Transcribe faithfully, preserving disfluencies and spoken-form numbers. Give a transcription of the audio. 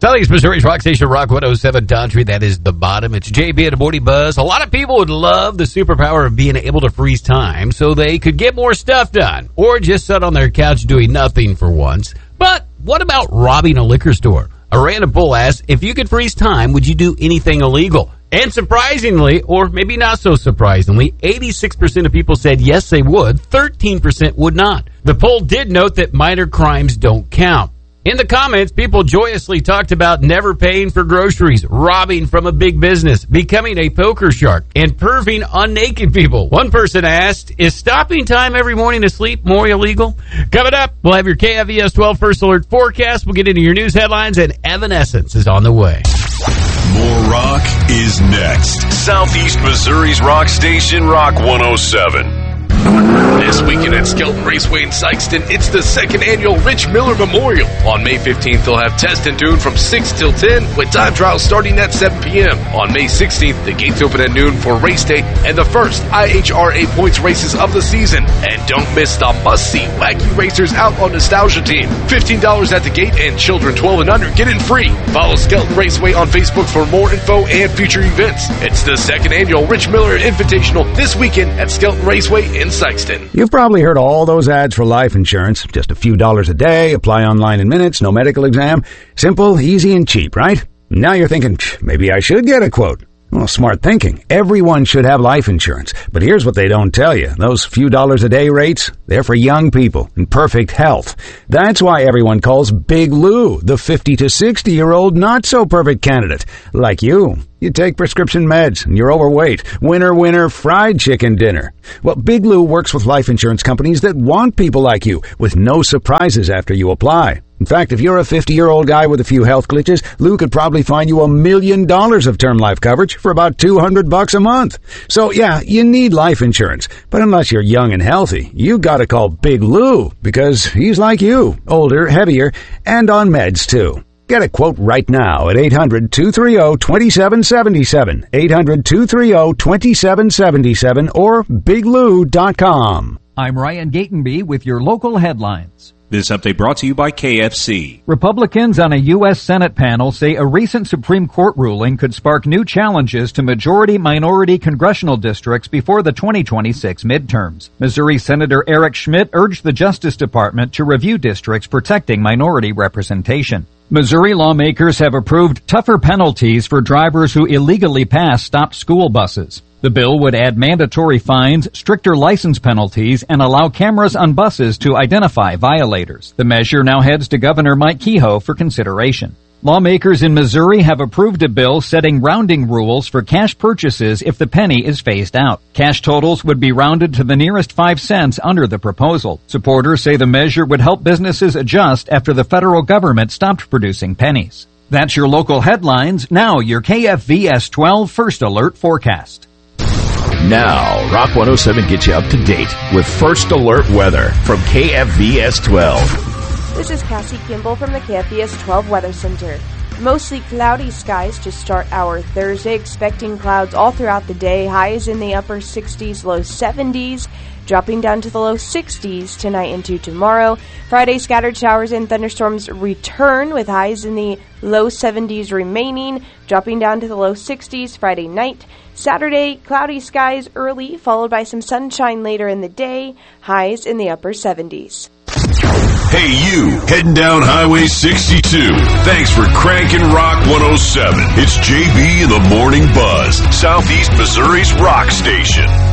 Southeast Missouri's Rock Station, Rock one oh seven Country. That is the bottom. It's J B and the Morning Buzz. A lot of people would love the superpower of being able to freeze time so they could get more stuff done or just sit on their couch doing nothing for once. But what about robbing a liquor store? A random poll asks, if you could freeze time, would you do anything illegal? And surprisingly, or maybe not so surprisingly, eighty-six percent of people said yes, they would. thirteen percent would not. The poll did note that minor crimes don't count. In the comments, people joyously talked about never paying for groceries, robbing from a big business, becoming a poker shark, and perving on naked people. One person asked, is stopping time every morning to sleep more illegal? Coming up, we'll have your K F V S twelve First Alert forecast. We'll get into your news headlines, and Evanescence is on the way. More rock is next. Southeast Missouri's rock station, Rock one oh seven. This weekend at Skelton Raceway in Sikeston, it's the second annual Rich Miller Memorial. On May fifteenth, they'll have test and tune from six till ten, with time trials starting at seven p.m. On May sixteenth, the gates open at noon for race day and the first I H R A points races of the season. And don't miss the must-see Wacky Racers Outlaw Nostalgia Team. fifteen dollars at the gate, and children twelve and under get in free. Follow Skelton Raceway on Facebook for more info and future events. It's the second annual Rich Miller Invitational this weekend at Skelton Raceway in Sikeston. You've probably heard all those ads for life insurance. Just a few dollars a day, apply online in minutes, no medical exam. Simple, easy, and cheap, right? Now you're thinking, maybe I should get a quote. Well, smart thinking. Everyone should have life insurance. But here's what they don't tell you. Those few dollars a day rates, they're for young people in perfect health. That's why everyone calls Big Lou the fifty to sixty-year-old not-so-perfect candidate. Like you. You take prescription meds, and you're overweight. Winner, winner, fried chicken dinner. Well, Big Lou works with life insurance companies that want people like you, with no surprises after you apply. In fact, if you're a fifty-year-old guy with a few health glitches, Lou could probably find you a million dollars of term life coverage for about two hundred bucks a month. So, yeah, you need life insurance. But unless you're young and healthy, you gotta call Big Lou, because he's like you, older, heavier, and on meds, too. Get a quote right now at eight hundred, two three zero, two seven seven seven, eight hundred, two three zero, two seven seven seven, or big lou dot com. I'm Ryan Gatenby with your local headlines. This update brought to you by K F C. Republicans on a U S Senate panel say a recent Supreme Court ruling could spark new challenges to majority-minority congressional districts before the twenty twenty-six midterms. Missouri Senator Eric Schmidt urged the Justice Department to review districts protecting minority representation. Missouri lawmakers have approved tougher penalties for drivers who illegally pass stopped school buses. The bill would add mandatory fines, stricter license penalties, and allow cameras on buses to identify violators. The measure now heads to Governor Mike Kehoe for consideration. Lawmakers in Missouri have approved a bill setting rounding rules for cash purchases if the penny is phased out. Cash totals would be rounded to the nearest five cents under the proposal. Supporters say the measure would help businesses adjust after the federal government stopped producing pennies. That's your local headlines. Now your K F V S twelve First Alert forecast. Now, Rock one oh seven gets you up to date with First Alert weather from K F V S twelve. This is Cassie Kimball from the K F V S twelve Weather Center. Mostly cloudy skies to start our Thursday, expecting clouds all throughout the day. Highs in the upper sixties, low seventies, dropping down to the low sixties tonight into tomorrow. Friday, scattered showers and thunderstorms return with highs in the low seventies remaining, dropping down to the low sixties Friday night. Saturday, cloudy skies early, followed by some sunshine later in the day, highs in the upper seventies. Hey you, heading down Highway sixty-two. Thanks for cranking Rock one oh seven. It's J B in the Morning Buzz, Southeast Missouri's rock station.